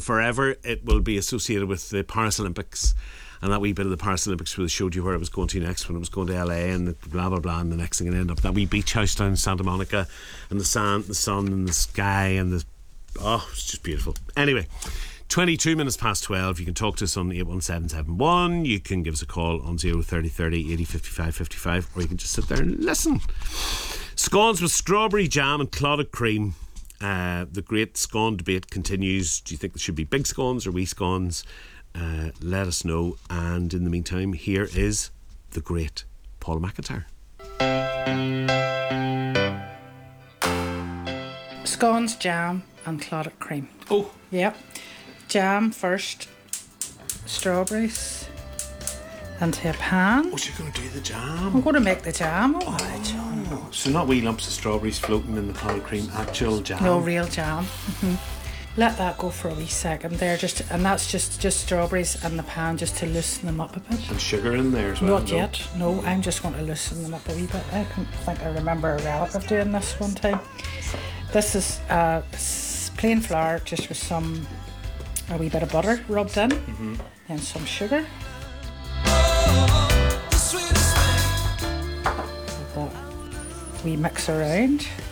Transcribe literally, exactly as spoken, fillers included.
forever it will be associated with the Paris Olympics. And that wee bit of the Paris Olympics where they showed you where I was going to next when I was going to L A and the blah blah blah, and the next thing it ended up that wee beach house down in Santa Monica, and the sand, the sun, and the sky, and the oh, it's just beautiful. Anyway, twenty-two minutes past twelve. You can talk to us on eight one seven seven one. You can give us a call on zero thirty thirty eighty fifty-five fifty-five, or you can just sit there and listen. Scones with strawberry jam and clotted cream. Uh, the great scone debate continues. Do you think there should be big scones or wee scones? Uh, let us know. And in the meantime, here is the great Paul McIntyre. Scones, jam and clotted cream. Oh. Yep. Jam first. Strawberries. Into a pan. Oh, so you're going to do the jam? I'm going to make the jam. Oh, oh. John. So not wee lumps of strawberries floating in the clotted cream, actual jam? No, real jam. Mm-hmm. Let that go for a wee second there, just and that's just, just strawberries in the pan just to loosen them up a bit. And sugar in there as well? Not no? yet, no, I'm just going to loosen them up a wee bit. I can think I remember a relative doing this one time. This is uh, plain flour just with some, a wee bit of butter rubbed in, mm-hmm. and some sugar. That we mix around.